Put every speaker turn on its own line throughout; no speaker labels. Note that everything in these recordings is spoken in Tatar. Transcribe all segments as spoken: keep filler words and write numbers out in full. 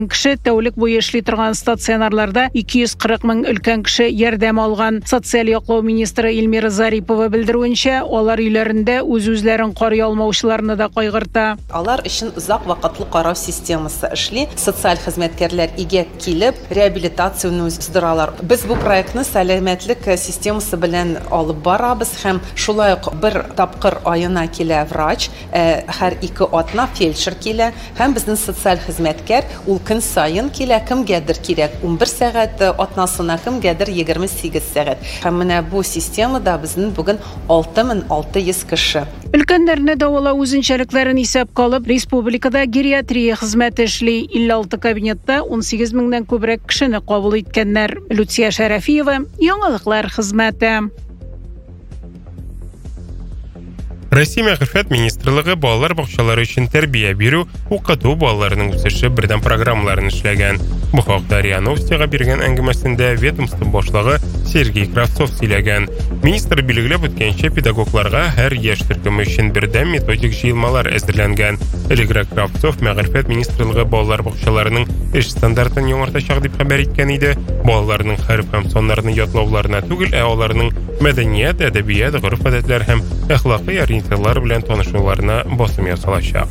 Кеше тәүлек буе эшли торган стационарларда ике йөз кырык мең өлкән кеше ярдәм алган. Социаль яклау министры Илмира Зарипова белдерүенчә, алар өйләрендә үз-үзләрен карый алмаучыларны да кайгырта.
Алар өчен узак вакытлы карау системасы эшли. Социаль хезмәткәрләр игә килеп, реабилитацияны уздыралар. Без бу проектны сәламәтлек системасы белән алып барабыз һәм шулай ук бер тапкыр аена килә врач, һәр ике атна фельдшер килә һәм безнең социаль хезмәткәр ул көн сайын килә, кемгәдер кирәк ун бер сәгать атнасына, кемгәдер егерме сигез сәгать. Һәм менә бу системада безнең бүген алты мең алты йөз кеше.
Өлкәннәрне дәвалау үзенчәлекләрен исәпкә алып, республикада гериатрия хезмәте эшли. илле алты кабинетта ун сигез меңнән күбрәк кешене кабул иткәннәр. Люция Шәрәфиева, яңалыклар хезмәте.
Россия мәгърифәт министрлыгы балалар бакчалары өчен тәрбия бирү, укыту балаларының үсеше бердәм программаларын эшләгән. Бу хакта РИА Новостига биргән әңгәмәсендә ведомство башлыгы Сергей Кравцов сөйләгән. Министр билгеләп үткәнчә, педагогларга һәр яшь төркеме өчен бердәм методик җыелмалар әзерләнгән. Элегрәк Кравцов мәгърифәт министрлыгы балалар бакчаларының эш стандартын яңартачак дип хәбәр иткән иде. Балаларның хәреф һәм соннарны ятлауларына түгел, ә аларның мәдәният, әдәбият, гореф-гадәтләр һәм әхлакый ориентирлар белән танышуларына басым ясалачак.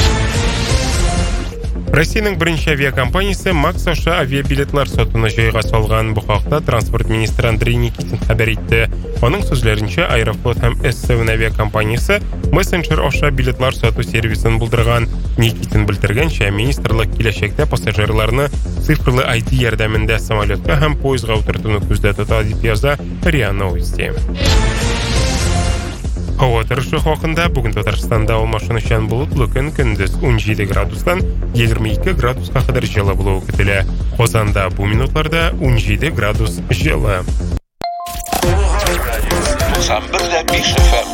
Россиянең беренче авиакомпаниясе Макс аша авиабилетлар сатуны җайга салган. Бу хакта транспорт министры Андрей Никитин хәбәр итте. Аның сүзләренчә, Аэрофлот һәм эс севен авиакомпаниясе мессенджер аша билетлар сату сервисын булдырган. Никитин белдергәнчә, министрлык киләчәктә пассажирларны цифрлы ай ди ярдәмендә самолетка һәм поездга утыртуны күздә тота дип яза РИА Новости. Һава торышы хакында бүген Татарстанда алмашынучан болытлы көн, көндез ун җиде градустан егерме ике градуска кадәр җылы булуы көтелә. Казанда бу минутларда ун җиде градус җылы.
туксан бер дә биш эф эм